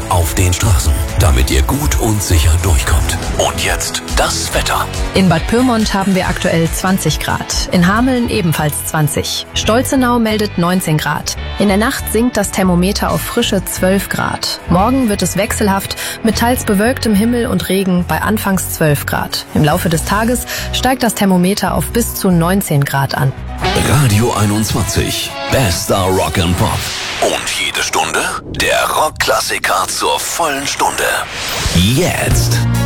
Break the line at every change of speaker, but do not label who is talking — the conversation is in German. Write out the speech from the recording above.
auf den Straßen, damit ihr gut und sicher durchkommt. Und jetzt das Wetter.
In Bad Pyrmont haben wir aktuell 20 Grad. In Hameln ebenfalls 20. Stolzenau meldet 19 Grad. In der Nacht sinkt das Thermometer auf frische 12 Grad. Morgen wird es wechselhaft mit teils bewölktem Himmel und Regen bei anfangs 12 Grad. Im Laufe des Tages steigt das Thermometer auf bis zu 19 Grad an.
Radio 21. Bester Rock and Pop. Und jede Stunde der Rockklassiker zur vollen Stunde. Jetzt.